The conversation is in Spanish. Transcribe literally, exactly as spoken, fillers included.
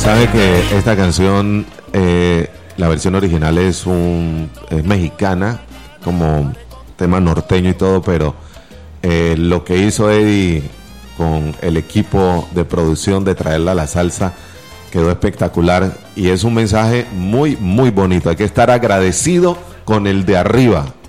Sabe que esta canción, eh, la versión original es un es mexicana, como tema norteño y todo, pero eh, lo que hizo Eddie con el equipo de producción de traerla a la salsa quedó espectacular y es un mensaje muy, muy bonito. Hay que estar agradecido con el de arriba.